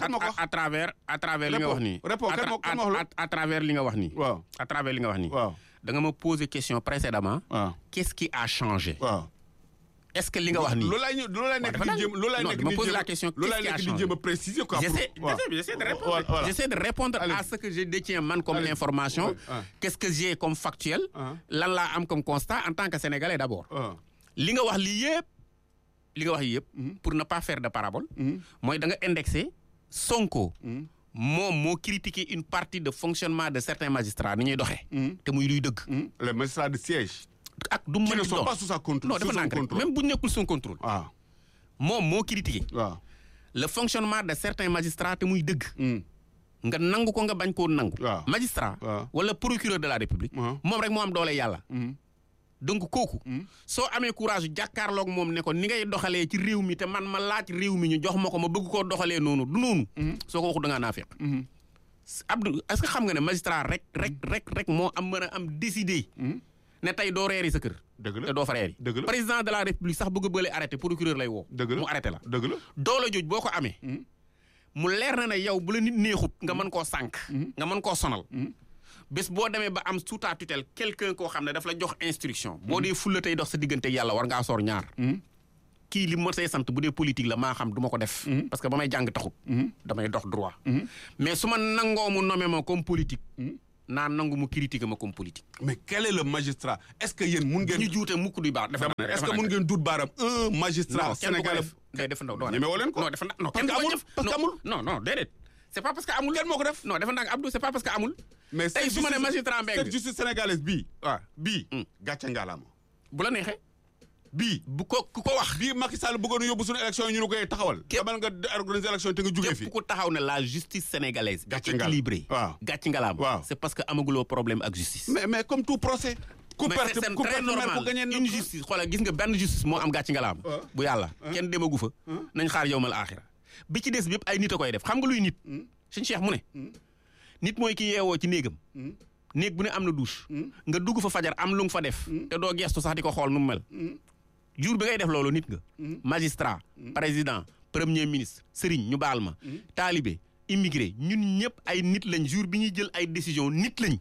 li nga wax nii. à travers li nga wax nii. waaw à travers li nga wax nii. waaw da nga ma poser question précédemment. waaw qu'est-ce qui a changé. waaw est-ce que li nga wax nii. loolu laay poser la question qu'est-ce qui a changé. jéem a préciser quoi. j'essaie de répondre à ce que je détiens man comme l'information. Qu'est-ce que j'ai comme factuel. lan laa am comme constat en tant que Sénégalais d'abord. li nga wax lii yëpp. pour ne pas faire de parabole. mooy da nga indexé Sonko. moom moo critiquer une partie de fonctionnement de certains magistrats ni ñuy doxee. te muy luy dëgg. les magistrats de siège. ak du mu mën ne sont pas sous sa contrôle. non dafa nànk rek même bu ñu nekkul son contrôle. waaw moom moo critiquer. waaw le fonctionnement de certains magistrats te muy dëgg. nga nangu ko nga bañ koo nangu. waaw magistrat. wala procureur de la République. moom rek moo am doole yàlla. donc kooku. soo amee courage jàkkaarloog moom ne ko ni ngay doxalee ci réew mi te man ma laaj réew mi ñu jox ma ko ma bëgg koo doxalee noonu du noonu. soo ko waxu da ngaa naafeq. Abdou est-ce que xam nga ne magistrat rek moo am mën a am décider. ne tey doo reeri sa kër. dëgg la te doo fa reeri. dëgg la président de la République sax bëgg a bële arrêté procureur lay woo. dëgg la mu arrêté la. dëgg la doole jooj boo ko amee. mu leer na ne yow bu la nit neexut nga mën koo sànq. nga mën koo sonal. bés boo demee ba am sous ta tutelle quelqu'un koo xam ne daf la jox instruction boo dee fulla tey dox sa diggante yàlla war ngaa soor ñaar kii li ma say sant bu dee politique la maa xam du ma ko def parce que ba may jàng taxut damay dox droit mais su ma nangoo mu nommé ma comme politique naa nangu mu critiquer ma comme politique. mais quel est le magistrat est-ce que yéen mun ngeen. ñu juute mukk du baax. est-ce que mun ngeen duut baaram un magistrat sénégalais. day def ndaw ñemewoo leen ko. non dafa non kenn parce que amul non déedéet. c'est pas parce que amul. kenn moo ko def. non dafa nag Abdou c'est pas parce que amul. mais tey su ma nee magistrat Mbengue cette justice sénégalaise bii. waaw bii. gàcce ngalaama. bu la neexee. bii bu ko ku ko wax. bii Macky Sall bëggoon a yóbbu suñu élection yi ñu koy taxawal. demal nga organiser élection yi te nga jugee fi. képp ku taxaw ne la justice sénégalaise. gàcce ngalaama équilibrée. waaw gàcce ngalaama. waaw c'est parce que amaguloo problème ak justice. mais comme tout procès. ku perte c'est très normal une justice xoolal gis nga benn justice moo am gàcce ngalaama. bu yàlla kenn demagu fa. nañ xaar yowmal aaxira bi ci des bi yëpp ay nit a koy def xam nga luy nit. suñu Cheikh mu ne. nit mooy ki yeewoo ci néegam. néeg bu ne am na douche. nga dugg fa fajar am lu nga fa def. te doo gestu sax di ko xool nu mu mel. jour bi ngay def loolu nit nga. magistrat président premier ministre sëriñ ñu baal ma. taalibe immigré ñun ñëpp ay nit lañ jour bi ñuy jël ay décision nit lañ.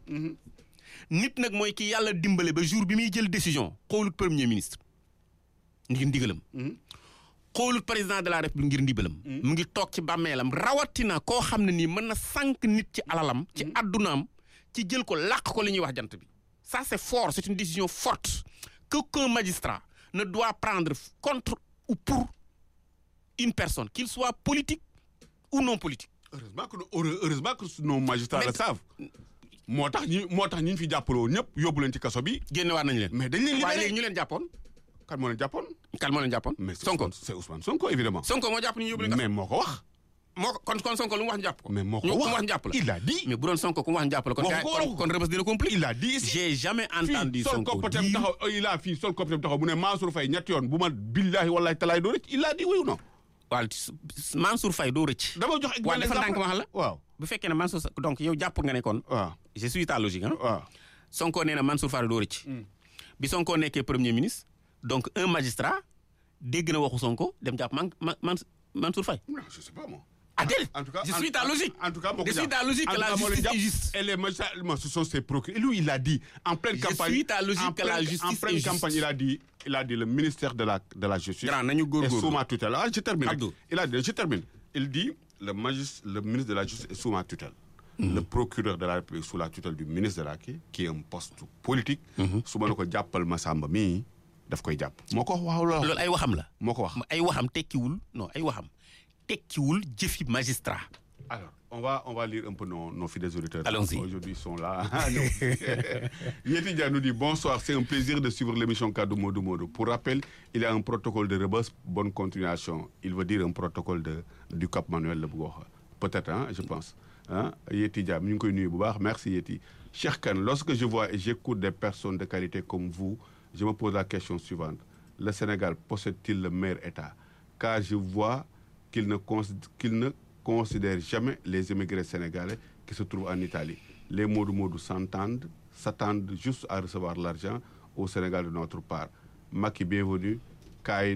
nit nag mooy ki yàlla dimbale ba jour bi muy jël décision xoolut premier ministre ngir ndigalam. xoolut président de la république ngir ndibalam. mu ngi toog ci bàmmeelam rawatina koo xam ne nii mën na sànq nit ci alalam. ci addunaam ci jël ko làq ko li ñuy wax jant bi. ça c'est fort c'est une décision forte qu'un magistrat ne doit prendre contre ou pour une personne qu'il soit politique ou non politique. heureusement que nos magistrats le savent. moo tax ñi fi jàppaloo ñëpp yóbbu leen ci kaso bi. génnewaat nañu leen. mais dañ leen libéré waaye léegi ñu leen jàppoon. kan moo leen jàppoon. mais Sonko c'est Ousmane Sonko évidemment. Sonko moo jàpp ñu yóbbu leen kaso. mais moo ko wax. kon Sonko lu mu wax ñu jàpp ko. mais moo ko wax ku mu wax ñu jàpp la. il a dit. mais bu doon Sonko ku mu wax ñu jàpp la. kon Rebeuss dina compliqué. il a dit ici. j'ai jamais entendu Sonko dire fii sol koppatem taxaw mu ne Mansour Faye ñetti yoon bu ma billahi wallahi talaay doo rëcc il a dit oui ou non. waaw Mansour Faye doo rëcc. dama jox waaw dafa ndànk ma wax la. waaw bu fekkee ne Mansour donc yow jàpp nga ne kon. waaw je suis ta logique ah. waaw Sonko nee na Mansour Faye doo rëcc. bi Sonko nekkee premier ministre donc un magistrat dégg na waxu Sonko dem jàpp Mansour Faye. non je sais pas moi. Ah déedéet. En tout cas, je suis ta logique. En tout cas, je suis ta logique que la justice est juste. Et les magistrats, ce sont ses procureurs. Lui, il a dit en pleine campagne. Je suis ta logique que la justice est juste. En pleine campagne, il a dit le ministère de la justice. Grand, nañu góorgóorlu. est sous ma tutelle. Ah, je termine. Abdou. Je termine. Il dit le ministre de la justice est sous ma tutelle. Le procureur de la République sous la tutelle du ministre de la qui est un poste politique. su ma la ko jàppal Massamba mii daf koy jàpp. moo ko wax waaw loolu ay waxam la. moo ko wax ay waxam tekkiwul non ay waxam tekkiwul jëfi magistrat. Alors, on va lire un peu nos fidèles auditeurs. Allons-y. Aujourd'hui, ils sont là. Yeti Dia nous dit bonsoir, c'est un plaisir de suivre l'émission Kaddu Modou Modou. Pour rappel, il y a un protocole de Rebeuss, bonne continuation. Il veut dire un protocole du Cap Manuel de Bougoha. Peut-être, hein, je pense. Hein? Yeti Dia, merci Yeti. Cheikh Kane, lorsque je vois et j'écoute des personnes de qualité comme vous, je me pose la question suivante. Le Sénégal possède-t-il le meilleur État? Car je vois qu'il ne considère jamais les immigrés sénégalais qui se trouvent en Italie. Les Modou s'attendent juste à recevoir l'argent au Sénégal de notre part. Macky, bienvenue. Kay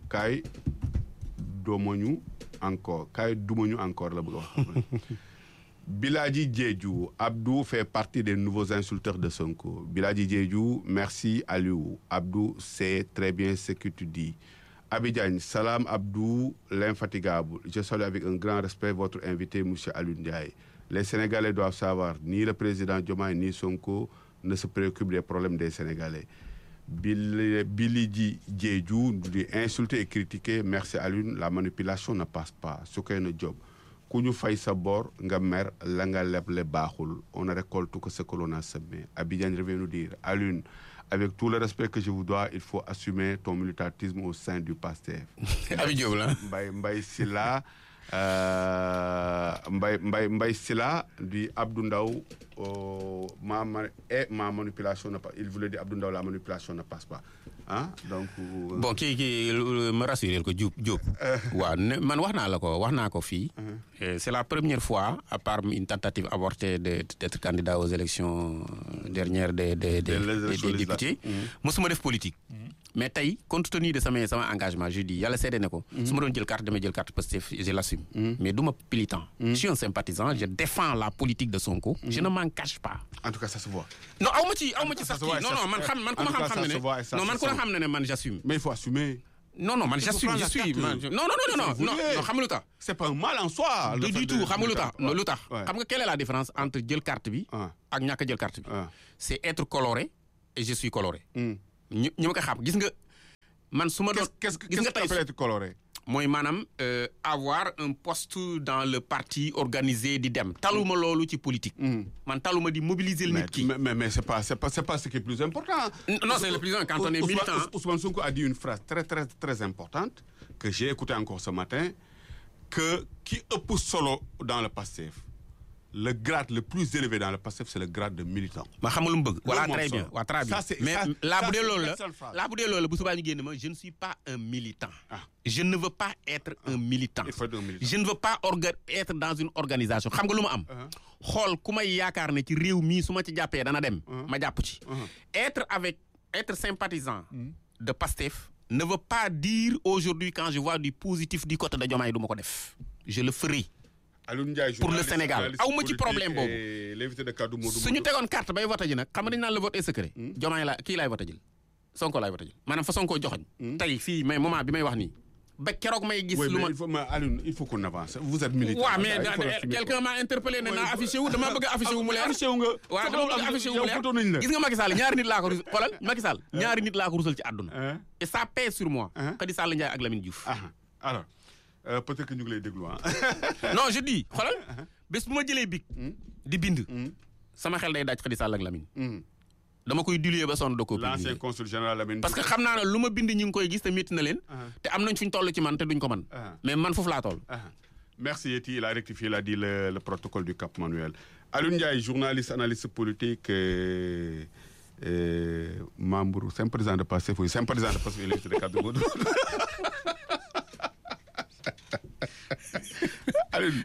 Domonu encore. La Biladji Diédhiou, Abdou fait partie des nouveaux insulteurs de Sonko. Biladji Diédhiou, merci Aliou. Abdou, c'est très bien ce que tu dis. Abidjan, salam Abdou, l'infatigable. Je salue avec un grand respect votre invité, M. Alioune Ndiaye. Les Sénégalais doivent savoir, ni le président Diomaye ni Sonko ne se préoccupent des problèmes des Sénégalais. Biladji Diédhiou nous dit insulter et critiquer, merci Alioune, la manipulation ne passe pas. Ce qu'est un job. Kounou fay sa bor, nga mer, la nga leble baaxul. On ne récolte que ce que l'on a semé. Abidjan revient nous dire, Alioune, avec tout le respect que je vous dois, il faut assumer ton militantisme au sein du PASTEF. Mbaye Silla, Mbaye Silla dit Abdou Ndaw, ma manipulation ne passe pas. Il voulait dire Abdou Ndaw, la manipulation ne passe pas. Hein? Donc, bon, qui me rassure que Diop. Man wax naa ko fii. C'est la première fois, à part une tentative avortée d'être candidat aux élections dernières des députés. Mosuma def politique. mais tey compte tenu de sama engagement je dis yàlla seede ne ko. su ma doon jël carte damay jël carte Pastef je l'assume. mais du ma militant. je suis un sympathisant je défends la politique de Sonko. je ne m'en cache pas. En tout cas ça se voit. non aw ma ci sax kii non man ku ma xam ne non man ku ma xam ne man j'assume. mais il faut assumer. non man j'assume je suis non xam nga lu tax. c'est pas un mal en soi. du tout xam nga lu tax xam nga quelle est la différence entre jël carte bi. ak ñàkk a jël carte bi. c'est être coloré et je suis coloré. ñu ma ko xam gis nga man su ma doon. qu'est-ce que t'appelles être coloré. mooy maanaam avoir un poste dans le parti organisé di dem taluma loolu ci politique. man taluma di mobiliser nit ki. mais c'est pas ce qui est plus important. non c'est le plus important quand on est militant. Ousmane Sonko a dit une phrase très importante que j'ai écouté encore ce matin que ki ëpp solo dans le Pastef le grade le plus élevé dans le Pastef c'est le grade de militant. ma xam lu mu bëgg. voilà très bien waaw très bien. mais laa bu dee loolu la bu subaa ñu génn ma je ne suis pas un militant. je ne veux pas être un militant. il faut être un militant. je ne veux pas être dans une organisation xam nga lu ma am. xool ku may yaakaar ne ci réew mii su ma ci jàppee dana dem. ma jàpp ci. être sympathisant de Pastef ne veut pas dire aujourd'hui quand je vois du positif du côté de Diomaye du ma ko def. je le ferai. pour le Sénégal aw ma ci problème boobu. l'invité de Kaddu Modou su ñu tegoon carte bay voté ji nag xam nga dañu naan le vote est secret. Diomaye la kii laay voté jël Sonko laay voté jël maanaam fa Sonko joxoñ tey fii mais moment bi may wax nii ba keroog may gis. lu ma il faut qu'on avance. vous êtes militant. waaw mais quelqu'un m'a interpellé ne naa affiché wu dama bëgg a affiché wu mu leer. affiché wu nga. waaw dama bëgg a affiché wu mu leer gis nga Macky Sall ñaari nit laa ko xoolal Macky Sall ñaari nit laa ko rusal ci àdduna. et ça pèse sur moi. Khady Sall Ndiaye ak Lamine Diouf. alors peut-être que ñu ngi lay déglu non je dis xoolal bés bu ma jëlee bic di bind. sama xel day daaj Khady Sall ak Lamine. dama koy diluer ba sonn doo ko. l'ancien consul général Lamine. parce que xam naa ne lu ma bind ñu ngi koy gis te métti na leen. te am nañ fu ñu toll ci man te duñ ko man mais man foofu laa toll. merci Yeti il a rectifié il a dit le protocole du Cap Manuel. Alioune Ndiaye journaliste analyste politique membre sympathisant de Pastef oui sympathisant de Pastef invité de Kaddu Modou. Alioune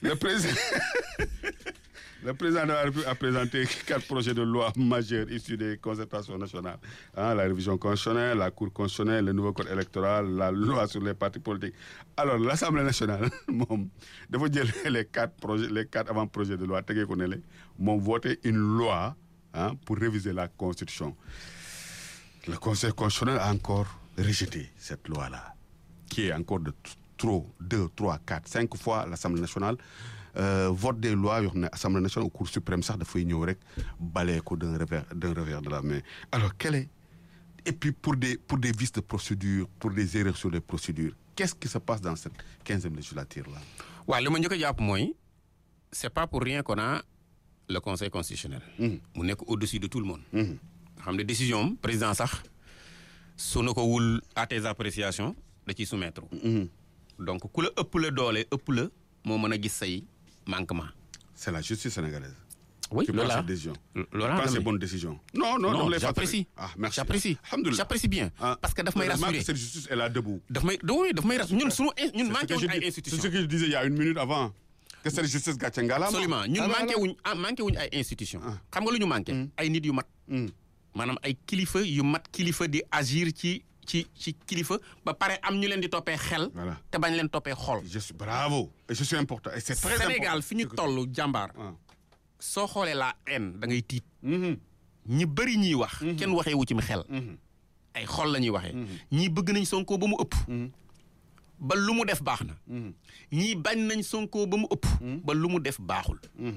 le président de la République a présenté 4 projets de loi majeurs issus des concertations nationales. La révision constitutionnelle, la Cour constitutionnelle, le nouveau code électoral, la loi sur les partis politiques. Alors, l'Assemblée nationale, moom dafa jël les 4 avant-projets de loi tegee ko ne moom voté une loi pour réviser la Constitution. Le Conseil constitutionnel a encore rejeté cette loi-là, qui est encore de trop 2, 3, 4, 5 fois l'Assemblée nationale. Vote des lois yoo xam ne Assemblée nationale au Cour suprême sax dafay ñëw rek balee ko d'un revers de la main. Alors et puis pour des vices de procédure, pour des erreurs sur les procédures, qu'est-ce qui se passe dans cette 15e législature là? waaw li ma njëkk a jàpp mooy c'est pas pour rien qu'on a le Conseil constitutionnel. mu nekk au-dessus de tout le monde. nga xam ne décision am président sax su na ko wul à tes appréciations da ciy soumettre. donc ku la ëpp la doole ëpp la moo mën a gis say manquement. C'est la justice sénégalaise. Oui, tu prends cette décision. Tu prends ces bonnes décisions. Non, j'apprécie. Merci. J'apprécie bien. Parce que daf may rassurer. Cette justice est là debout. daf may rassurer. ñun manqué wuñ ay institutions. C'est ce que je disais il y a une minute avant. Que cette justice gàcce ngalaama. Absolument ñun manqué wuñ ay institutions. xam nga lu ñu manqué. ay nit yu mat. maanaam ay kilifa yu mat kilifa di agir ci kilifa ba pare am ñu leen di toppee xel. te bañ leen toppee xol. Bravo. Et je suis important. Et c'est très important. Sénégal fi ñu toll jàmbaar. soo xoolee la haine da ngay tiit. ñi bëri ñiy wax. kenn waxee wu ci xel. ay xol la ñuy waxee. ñii bëgg nañ Sonko ba mu ëpp. ba lu mu def baax na. ñii bañ nañ Sonko ba mu ëpp. ba lu mu def baaxul.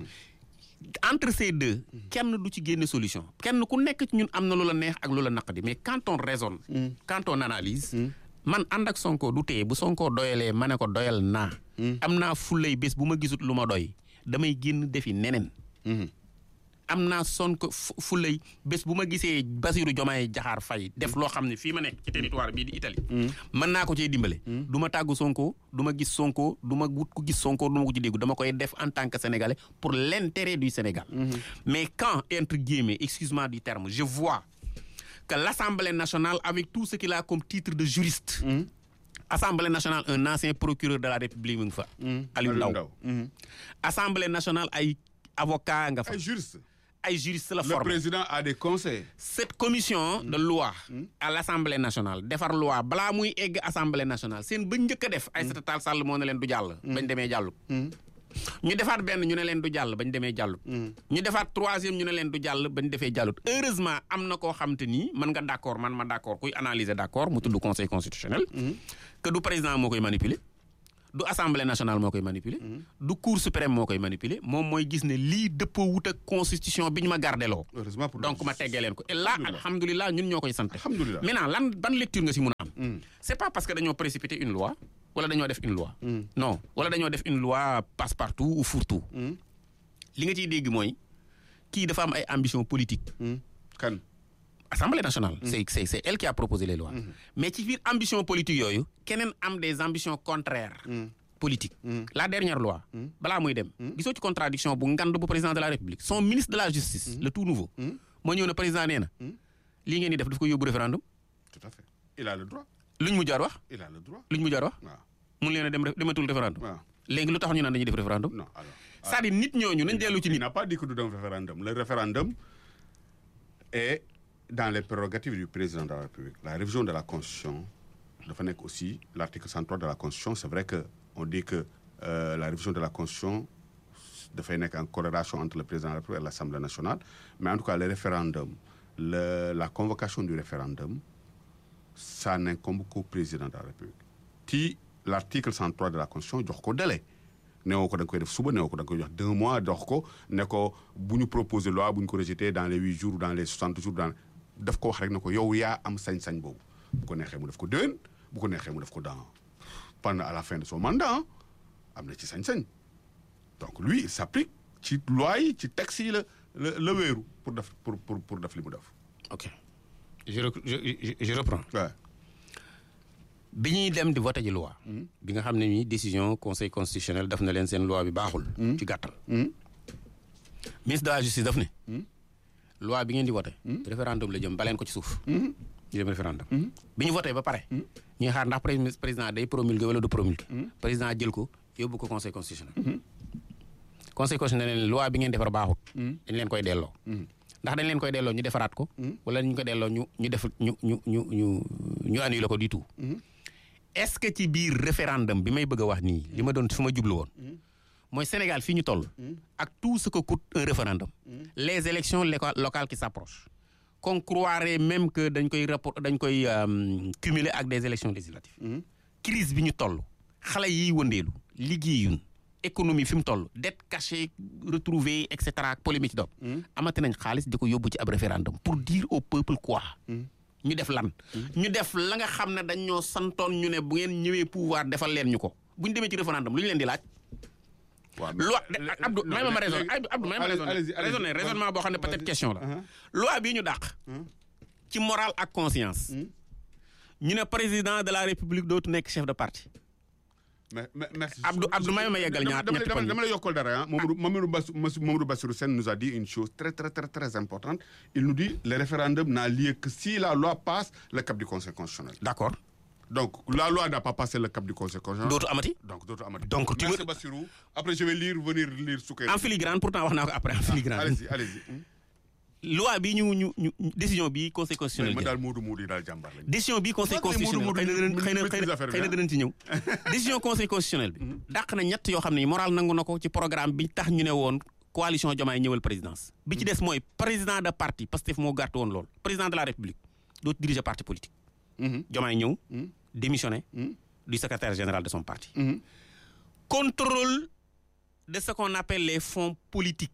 entre ces deux kenn du ci génne solution kenn ku nekk ci ñun am na lu la neex ak lu la naqadi mais quand on raisonne quand on analyse man ànd ak Sonko du tee bu Sonko doyalee ma ne ko doyal naa am naa fulay bés bu ma gisut lu ma doy damay génn defi neneen am naa Sonko fulay bés bu ma gisee Bassirou Diomaye Diakhar Faye def loo xam ne fii ma nekk ci territoire bii di Italie mën naa ko cee dimbale du ma tàggu Sonko du ma gis Sonko du ma wut ko gis Sonko du ma ko ci déggu dama koy def en tant que Sénégalais pour l'intérêt du Sénégal mais quand entre guillemets excuse-moi du terme je vois que l'Assemblée nationale avec tout ce qu'il a comme titre de juriste Assemblée nationale un ancien procureur de la République mu ngi fa Aliou Ndao Assemblée nationale ay avocat nga fa ay juriste ay juristes la Le formé. président a des conseils. Cette commission de loi à l'Assemblée nationale defar loi balaa muy egg Assemblée nationale seen ba njëkk a def Aïssata Tall Sall moo ne leen du jàll bañ demee jàllut ñu defaat benn ñu ne leen du jàll bañ demee jàllut ñu defaat troisième ñu ne leen du jàll bañ defee jàllut heureusement am na koo xam te nii mën nga d'accord man ma d'accord kuy analyser d'accord mu tudd conseil constitutionnel que du président moo koy manipuler du assemblée nationale moo koy manipuler du cour suprême moo koy manipuler moom mooy gis ne lii dëppoo wut ak constitution bi ñu ma gardeloo Heureusement pour donc ma teggee leen ko et là alhamdulilah ñun ñoo koy sant Alhamdulillah. maintenant lan ban lecture nga si mun a am c'est pas parce que dañoo précipiter une loi wala dañoo def une loi non wala dañoo def une loi passe-partout ou fourre-tout li nga ciy dégg mooy kii dafa am ay ambition politique Kan. Assemblée nationale c'est elle qui a proposé les lois mais ci biir ambition politique yooyu keneen am des ambitions contraires politiques la dernière loi balaa muy dem gisoo ci contradiction bu ngand bu président de la République son ministre de la justice le tout nouveau moo ñëw na président nee na lii ngeen di def daf ko yóbbu référendum Tout à fait. Il a le droit. luñ mu jaar wax Il a le droit. luñ mu jaar wax waaw mun leen a dematul référendum waaw. léegi lu tax ñu naan dañuy def référendum Non, alors. c'est-à-dire nit ñooñu nañ dellu ci Il nit n'a pas dit que nous devons référendum. Le référendum est dans les prérogatives du président de la République. La révision de la Constitution, dafa nekk aussi l'article 103 de la Constitution. C'est vrai qu'on dit que la révision de la Constitution dafay nekk en corrélation entre le président de la République et l'Assemblée nationale. Mais en tout cas, le référendum, la convocation du référendum, ça n'incombe qu'au président de la République. Ci l'article 103 de la Constitution jox ko délai. Neewoo ko da nga koy def suba neewoo ko da nga koy jox 2 mois jox ko ne ko bu ñu proposer loi bu ñu ko rejeter dans les 8 jours dans les 60 jours daf ko wax rek ne ko yow yaa am sañ-sañ boobu bu ko neexee mu def ko déwén bu ko neexee mu def ko pendant à la fin de son mandat am na ci sañ-sañ donc lui il s'applique ci loi yi ci texte yi la wéeru pour def li mu def. ok je reprends Ouais. bi ñuy dem di voter ji loi bi nga xam ne nii décision conseil constitutionnel daf na leen seen loi bi baaxul ci gàttal ministre de la justice daf ne loi bi ngeen di voter référendum la jëm baleen ko ci suuf ñu dem référendum bi ñu voté ba pare ñuy xaar ndax président day promulguer wala du promulguer président jël ko yóbbu ko conseil constitutionnel conseil constitutionnel ne loi bi ngeen defar baaxut dañ leen koy delloo ndax dañ leen koy delloo ñu defaraat ko wala ñu ko delloo ñu def ñu annuler ko du tout est-ce que ci biir référendum bi may bëgg a wax nii li ma doon fu ma jublu woon mooy Sénégal fii ñu toll ak tout ce que coûte un référendum les élections locales qui s'approchent qu'on croirait même que dañ koy cumuler ak des élections législatives crise bi ñu toll xale yiy wëndeelu liggéeyun économie fi mu toll dette cachée retrouvée et cetera ak polémique doom amati nañ xaalis di ko yóbbu ci ab référendum pour dire au peuple quoi ñu def lan ñu def la nga xam ne dañ ñoo santoon ñu ne bu ngeen ñëwee pouvoir defal leen ñu ko bu ñu demee ci référendum lu ñu leen di laaj loi Abdou may ma raisonner raisonnement boo xam ne peut-être question la loi bii ñu dàq ci morale ak conscience ñu ne président de la République dootu nekk chef de parti Merci. Abdou may ma yeggal ñetti poñ dama la yokkal dara Mamadou Bassirou Sène nous a dit une chose très importante. Il nous dit le référendum n'a lieu que si la loi passe le cap du Conseil constitutionnel. D'accord. Donc la loi n'a pas passé le cap du Conseil constitutionnel. Dootu amati. Donc tu merci Bassirou. Après je vais venir lire Soukeyna. En filigrane pourtant wax naa ko après en filigrane. Allez-y. loi bi ñu décision bi conseil constitutionnel ma daal Moodu yi daal jàmbaar lañu. décision bi conseil constitutionnel xëy na dinañ ci ñëw décision conseil constitutionnel bi dàq na ñett yoo xam ne moral nangu na ko ci programme bi tax ñu ne woon coalition Diomaye ñëwal présidence bi ci des mooy président de parti Pastef moo gàtt woon loolu président de la République dootu diriger parti politique Diomaye ñëw démissionné du secrétaire général de son parti contrôle de ce qu'on appelle les fonds politiques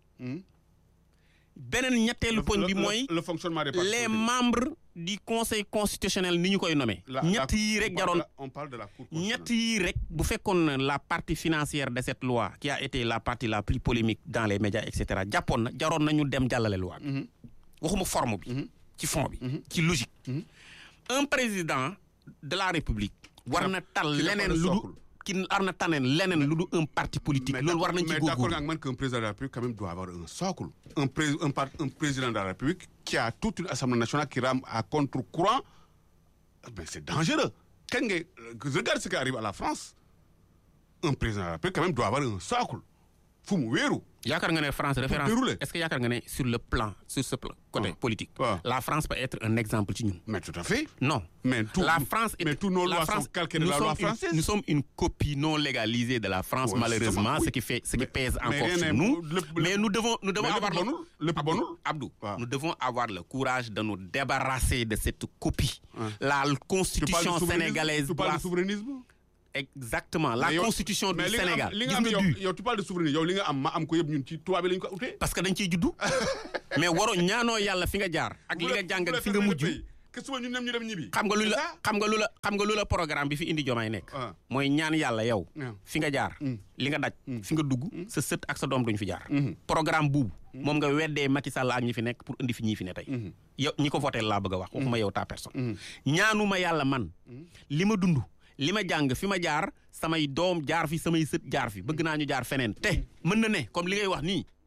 beneen ñetteelu poñ bi mooy le fonctionnement des partis les membres du conseil constitutionnel ni ñu koy nommé ñett yi rek jaroon on parle de la cour ñett yi rek bu fekkoon la partie financière de cette loi qui a été la partie la plus polémique dans les médias et cetera jàppoon na jaroon nañu dem jàllale loi bi waxuma forme bi ci fond bi ci logique un président de la République war na tal leneen lu du ki war na tànneen leneen lu du un parti politique loolu war nañ ci góorgóorlu. mais d'accord ak man qu'un président de la République quand même doit avoir un socle. Un président de la République qui a toute une assemblée nationale qui rame à contre-courant, ben c'est dangereux. Regarde ce qui arrive à la France. Un président de la République quand même doit avoir un socle. Fu mu wéeru yaakaar nga ne France référence est-ce que yaakaar nga ne sur ce plan côté politique la France peut être un exemple ci ñun. Mais tout à fait. Non. Mais tous nos lois sont calquées de la loi française. Nous sommes une copie non légalisée de la France, malheureusement, ce qui pèse encore sur nous. Mais nous devons avoir Abdou, nous devons avoir le courage de nous débarrasser de cette copie. La constitution sénégalaise. Tu parles de souverainisme? Exactement, la constitution du Sénégal. Tu parles de souverainisme. Parce que dañ ciy juddu. Mais waro ñaanoo yàlla fi nga jaar ak li nga jàng ak fi nga mujj. xam nga lu la programme bi fi indi Diomaye nekk. mooy ñaan yàlla yow. fi nga jaar. li nga daj. fi nga dugg sa sët ak sa doom duñ fi jaar. programme buubu. moom nga weddee Macky Sall ak ñi fi nekk pour indi fi ñii fi ne tey. yow ñi ko voté laa bëgg a wax. waxuma yow ta personne. ñaanuma yàlla man. li ma dund. li ma jàng fi ma jaar samay doom jaar fi samay sët jaar fi bëgg naa ñu jaar feneen te mën na ne comme li ngay wax nii